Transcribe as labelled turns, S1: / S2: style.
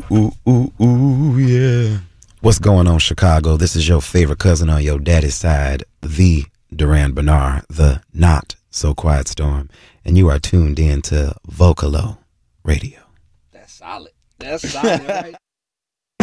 S1: ooh, yeah. What's going on, Chicago? This is your favorite cousin on your daddy's side, the Duran Bernard, the not so quiet storm, and you are tuned in to Vocalo Radio.
S2: That's solid. That's solid, right?